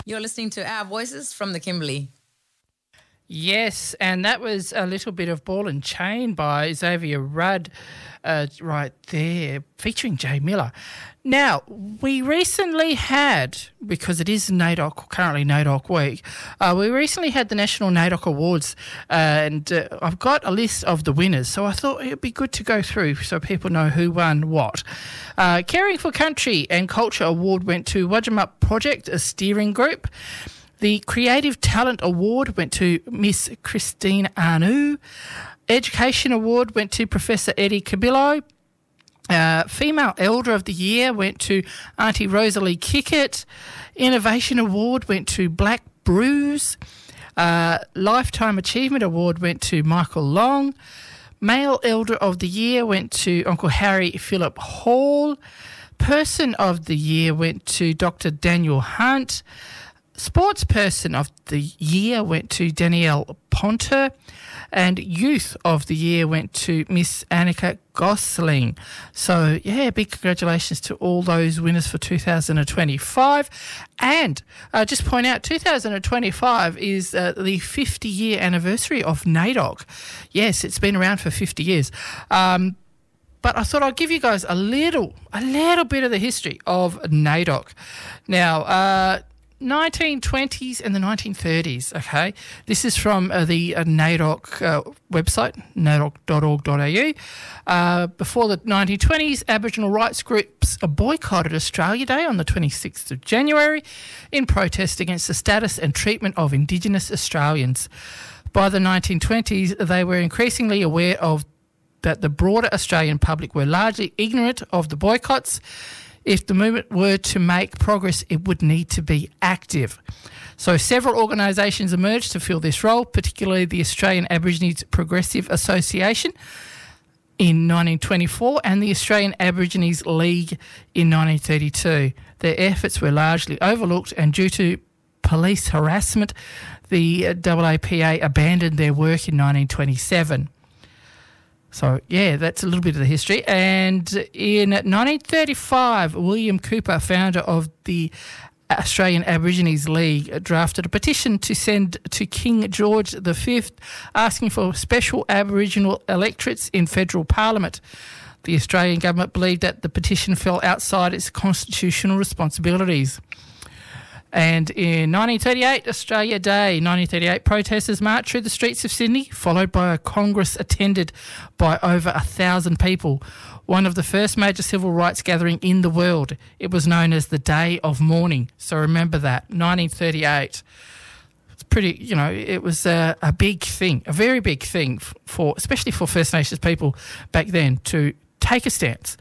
You're listening to Our Voices from the Kimberley. Yes, and that was a little bit of Ball and Chain by Xavier Rudd right there, featuring Jay Miller. Now, we recently had, because it is NAIDOC, currently NAIDOC week, we recently had the National NAIDOC Awards, and I've got a list of the winners, so I thought it would be good to go through so people know who won what. Caring for Country and Culture Award went to Wajimap Project, a steering group. The Creative Talent Award went to Miss Christine Anu. Education Award went to Professor Eddie Cabillo. Female Elder of the Year went to Auntie Rosalie Kickett. Innovation Award went to Black Bruise. Lifetime Achievement Award went to Michael Long. Male Elder of the Year went to Uncle Harry Philip Hall. Person of the Year went to Dr. Daniel Hunt. Sportsperson of the Year went to Danielle Ponter, and Youth of the Year went to Miss Annika Gosling. So, yeah, big congratulations to all those winners for 2025. And just point out, 2025 is the 50-year anniversary of NAIDOC. Yes, it's been around for 50 years. But I thought I'd give you guys a little bit of the history of NAIDOC. Now, 1920s and the 1930s, okay? This is from the NAIDOC website, naidoc.org.au. Before the 1920s, Aboriginal rights groups boycotted Australia Day on the 26th of January in protest against the status and treatment of Indigenous Australians. By the 1920s, they were increasingly aware of that the broader Australian public were largely ignorant of the boycotts. If the movement were to make progress, it would need to be active. So several organisations emerged to fill this role, particularly the Australian Aborigines Progressive Association in 1924 and the Australian Aborigines League in 1932. Their efforts were largely overlooked, and due to police harassment, the AAPA abandoned their work in 1927. So, yeah, that's a little bit of the history. And in 1935, William Cooper, founder of the Australian Aborigines League, drafted a petition to send to King George V asking for special Aboriginal electorates in federal parliament. The Australian government believed that the petition fell outside its constitutional responsibilities. And in 1938, Australia Day, 1938, protesters marched through the streets of Sydney, followed by a congress attended by over 1,000 people. One of the first major civil rights gathering in the world. It was known as the Day of Mourning. So remember that, 1938. It's pretty, it was a big thing, a very big thing for, especially for First Nations people back then, to take a stance.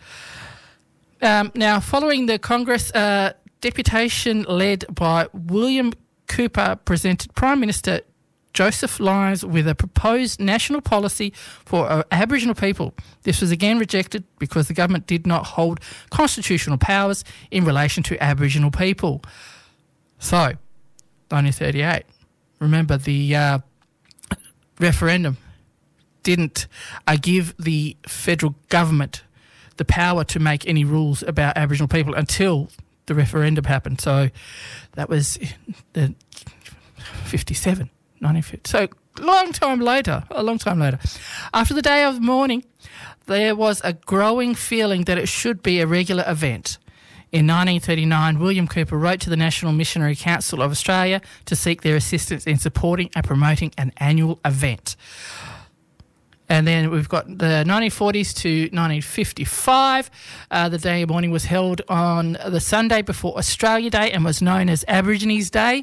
Now, following the Congress, deputation led by William Cooper presented Prime Minister Joseph Lyons with a proposed national policy for Aboriginal people. This was again rejected because the government did not hold constitutional powers in relation to Aboriginal people. So, 1938, remember the referendum didn't give the federal government the power to make any rules about Aboriginal people until the referendum happened. So that was the 1950. So a long time later. After the Day of Mourning, there was a growing feeling that it should be a regular event. In 1939, William Cooper wrote to the National Missionary Council of Australia to seek their assistance in supporting and promoting an annual event. And then we've got the 1940s to 1955. The Day of Mourning was held on the Sunday before Australia Day and was known as Aborigines Day.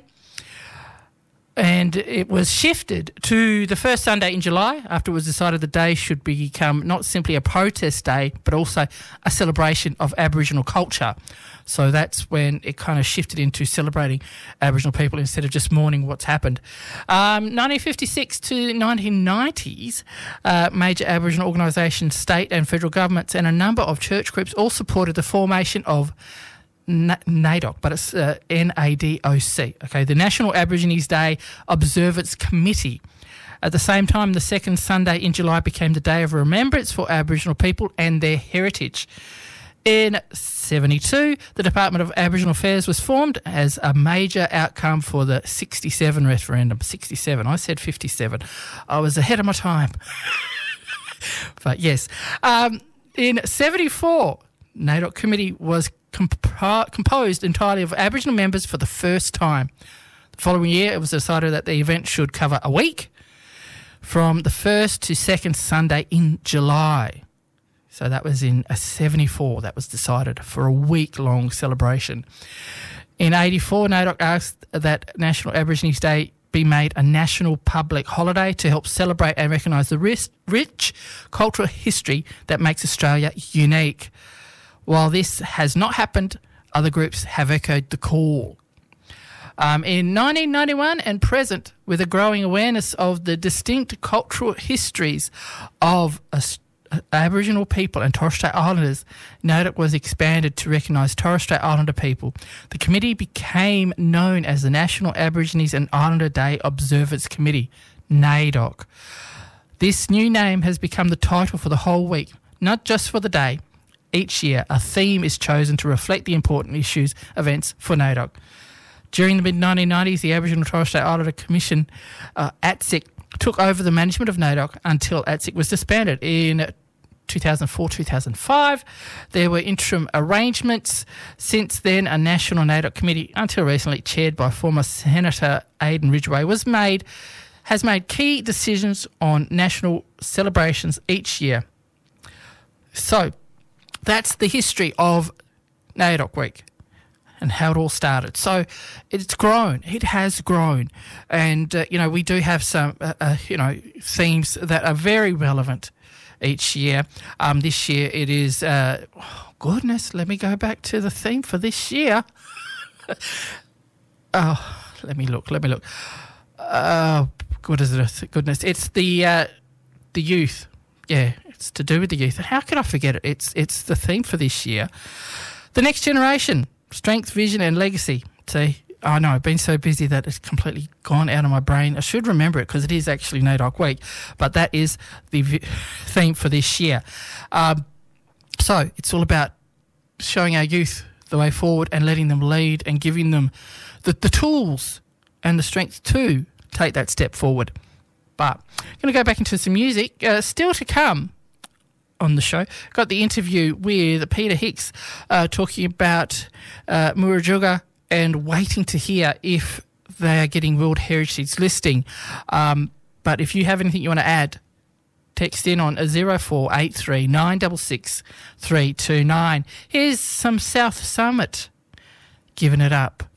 And it was shifted to the first Sunday in July after it was decided the day should become not simply a protest day, but also a celebration of Aboriginal culture. So that's when it kind of shifted into celebrating Aboriginal people instead of just mourning what's happened. 1956 to 1990s, major Aboriginal organisations, state and federal governments and a number of church groups all supported the formation of NAIDOC, but it's NADOC, okay, the National Aborigines Day Observance Committee. At the same time, the second Sunday in July became the Day of Remembrance for Aboriginal people and their heritage. In 72, the Department of Aboriginal Affairs was formed as a major outcome for the 67 referendum. 67, I said 57. I was ahead of my time. But yes. In 74, NAIDOC committee was composed entirely of Aboriginal members for the first time. The following year, it was decided that the event should cover a week from the first to second Sunday in July. So that was in 74, that was decided for a week-long celebration. In 84, NAIDOC asked that National Aborigines Day be made a national public holiday to help celebrate and recognise the rich cultural history that makes Australia unique. While this has not happened, other groups have echoed the call. In 1991 and present, with a growing awareness of the distinct cultural histories of Aboriginal people and Torres Strait Islanders, NAIDOC was expanded to recognise Torres Strait Islander people. The committee became known as the National Aborigines and Islander Day Observance Committee, NAIDOC. This new name has become the title for the whole week, not just for the day. Each year, a theme is chosen to reflect the important issues, events for NAIDOC. During the mid-1990s, the Aboriginal Torres Strait Islander Commission, ATSIC, took over the management of NAIDOC until ATSIC was disbanded in 2004-2005. There were interim arrangements. Since then, a national NAIDOC committee, until recently chaired by former Senator Aidan Ridgway, has made key decisions on national celebrations each year. So, that's the history of NAIDOC Week and how it all started. So it's grown. It has grown. And, we do have some, themes that are very relevant each year. This year it is, goodness, let me go back to the theme for this year. Let me look. Oh, goodness. It's the youth. Yeah, it's to do with the youth. How can I forget it? It's the theme for this year. The next generation. Strength, vision and legacy. See, I know I've been so busy that it's completely gone out of my brain. I should remember it because it is actually NAIDOC Week, but that is the theme for this year. So it's all about showing our youth the way forward and letting them lead and giving them the tools and the strength to take that step forward. But I'm going to go back into some music. Still to come on the show, got the interview with Peter Hicks talking about Murujuga and waiting to hear if they are getting World Heritage listing. But if you have anything you want to add, text in on 0483 966 329. Here's some South Summit, Giving It Up.